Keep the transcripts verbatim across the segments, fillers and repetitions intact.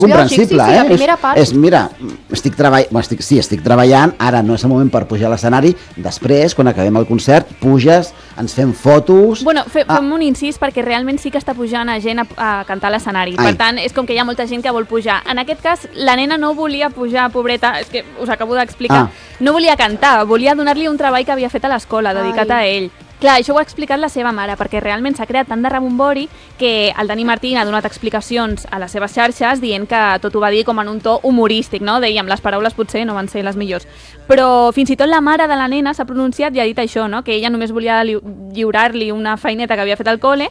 comprensible, sí, sí, eh? la primera part. És, és mira, estic treballant, bueno, estic, sí, estic treballant, ara no és el moment per pujar a l'escenari, després, quan acabem el concert, puges, ens fem fotos... Bueno, fe, ah. fem un incís perquè realment sí que està pujant a gent a, a cantar a l'escenari. Per tant, és com que hi ha molta gent que vol pujar. En aquest cas, la nena no volia pujar, pobreta, és que us acabo d'explicar, Ah. no volia cantar, volia donar-li un treball que havia fet a l'escola, dedicat Ai. a ell. Clar, això ho ha explicat la seva mare, perquè realment s'ha creat tant de rebombori que el Dani Martín ha donat explicacions a les seves xarxes dient que tot ho va dir com en un to humorístic, no? Dèiem, les paraules potser no van ser les millors. Però fins i tot la mare de la nena s'ha pronunciat i ha dit això, no? Que ella només volia li lliurar-li una feineta que havia fet al col·le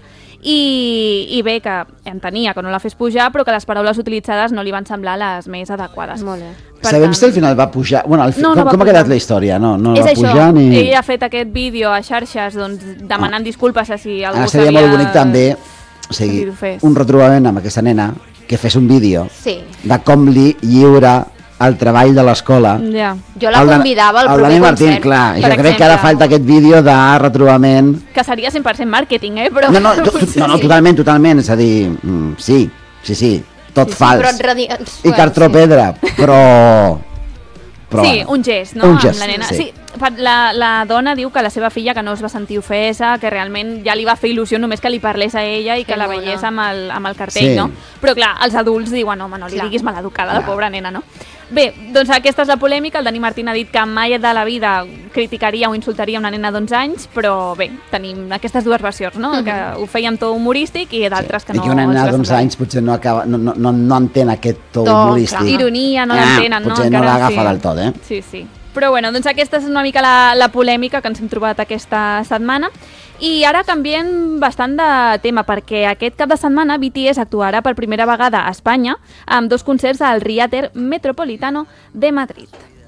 i, i bé, que entenia que no la fes pujar, però que les paraules utilitzades no li van semblar les més adequades. Molt bé. Per Sabem tant- si al final va pujar... Bueno, al fi... No, no com, va com ha pujar. quedat la història? No, no és va això, pujar ni... ell ha fet aquest vídeo a xarxes doncs, demanant disculpes a si algú Ara seria molt bonic també, o sigui, si ho fes. un retrobament amb aquesta nena que fes un vídeo Sí. de com li lliura el treball de l'escola. Ja. Jo la El de- convidava al el proper Dani Martín, concert. clar, per jo crec que exemple. ara falta aquest vídeo de retrobament. Que seria cent per cent màrqueting, eh? Però... No, no, to, to, no, no, Sí. totalment, totalment, és a dir, mm, sí, sí, sí, tot Sí, sí, fals. però en radi... I cartró pedra, però... però Sí, bueno. un gest, no? Un Amb gest, la nena. sí. Sí, per- la, la dona diu que la seva filla que no es va sentir ofesa, que realment ja li va fer il·lusió només que li parlés a ella i que Que la mona. veiés amb el, amb el cartell, Sí. no? Però clar, els adults diuen, home, no li Clar. diguis maleducada a la Clar. pobra nena, no? Bé, doncs aquesta és la polèmica. El Dani Martín ha dit que mai de la vida criticaria o insultaria una nena d'onze anys, però bé, tenim aquestes dues versions, no? Que ho feia amb to humorístic i d'altres que I no... que una els nena va d'onze semblar. anys potser no, acaba, no, no, no, no entén aquest to To, humorístic. clar. Ironia, no Ah, l'entenen, no? potser no Encara l'agafa sí. del tot, eh? Sí, sí. Però bueno, doncs aquesta és una mica la, la polèmica que ens hem trobat aquesta setmana. I ara canviem bastant de tema, perquè aquest cap de setmana B T S actuarà per primera vegada a Espanya amb dos concerts al Riater Metropolitano de Madrid.